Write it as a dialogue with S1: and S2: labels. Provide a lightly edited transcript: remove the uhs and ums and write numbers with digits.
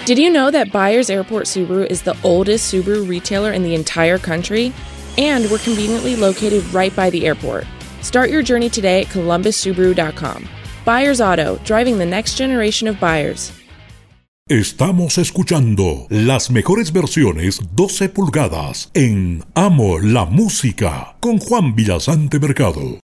S1: Did you know that Byers Airport Subaru is the oldest Subaru retailer in the entire country? And we're conveniently located right by the airport. Start your journey today at columbussubaru.com. Byers Auto, driving the next generation of buyers.
S2: Estamos escuchando las mejores versiones 12 pulgadas en Amo la Música con Juan Villasante Mercado.